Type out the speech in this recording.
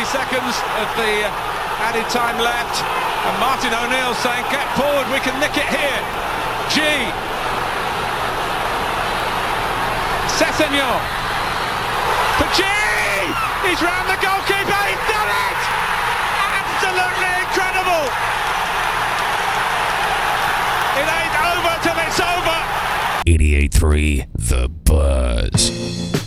seconds of the added time left, and Martin O'Neill saying, get forward, we can nick it here. G. Sessegnon. For G! He's round the goalkeeper, he's done it! Absolutely incredible! It ain't over till it's over! 88.3 The Buzz.